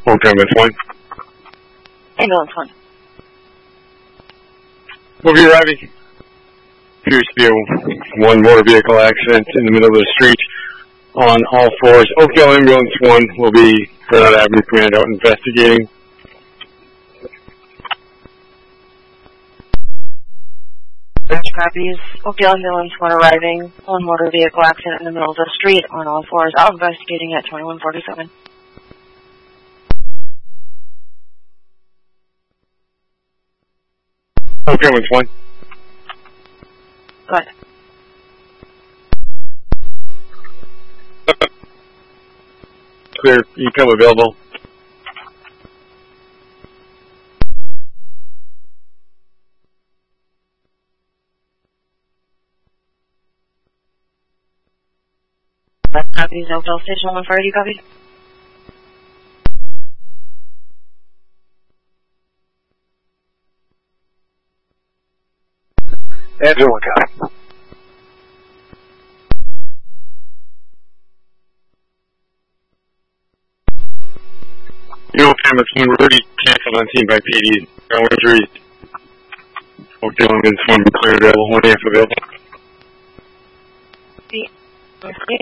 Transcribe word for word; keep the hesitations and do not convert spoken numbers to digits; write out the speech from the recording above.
Okay, Miss One. Ambulance one. Will be arriving. Appears to be a one motor vehicle accident in the middle of the street on all fours. Oakdale Ambulance one will be Granada Avenue Command out investigating. Copies. Oakdale Ambulance one arriving. One motor vehicle accident in the middle of the street on all fours. Out investigating at twenty-one forty-seven. Okay, Miss One. Go ahead. Clear. You come available. Copies. Oakdale Station one forty. Copies. Andrew, one copy. You know, Miss One, we're already canceled on scene by P D. No injuries. Oakdale Ambulance one clear available. One A F available. Okay.